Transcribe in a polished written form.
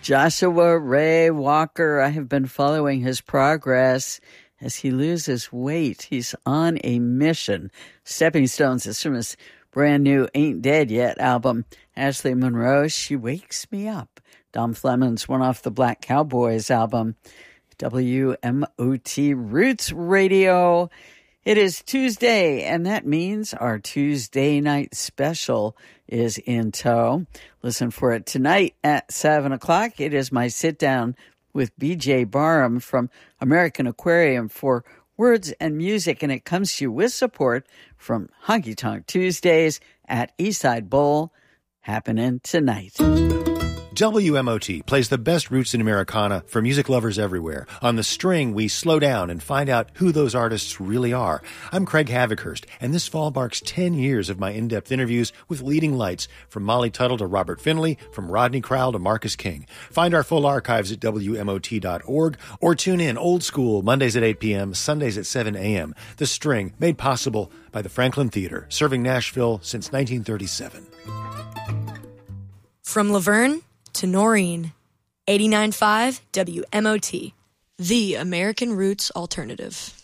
Joshua Ray Walker, I have been following his progress as he loses weight. He's on a mission. Stepping Stones is from his brand new Ain't Dead Yet album. Ashley Monroe, She Wakes Me Up. Dom Fleming's one off the Black Cowboys album. WMOT Roots Radio. It is Tuesday, and that means our Tuesday night special is in tow. Listen for it tonight at 7 o'clock. It is my sit-down with B.J. Barham from American Aquarium for words and music, and it comes to you with support from Honky Tonk Tuesdays at Eastside Bowl, happening tonight. WMOT plays the best roots in Americana for music lovers everywhere. On The String, we slow down and find out who those artists really are. I'm Craig Havikhurst, and this fall marks 10 years of my in-depth interviews with leading lights, from Molly Tuttle to Robert Finley, from Rodney Crowell to Marcus King. Find our full archives at WMOT.org, or tune in old school Mondays at 8 p.m., Sundays at 7 a.m. The String, made possible by the Franklin Theater, serving Nashville since 1937. From Laverne to Noreen, 89.5 WMOT, the American Roots Alternative.